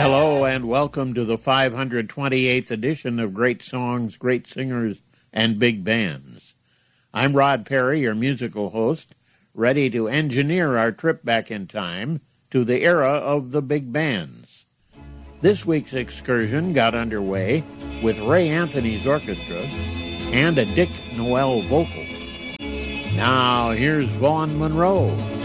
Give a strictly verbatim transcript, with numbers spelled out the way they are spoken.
Hello and welcome to the five hundred twenty-eighth edition of Great Songs, Great Singers, and Big Bands. I'm Rod Perry, your musical host, ready to engineer our trip back in time to the era of the big bands. This week's excursion got underway with Ray Anthony's orchestra and a Dick Noel vocal. Now here's Vaughn Monroe.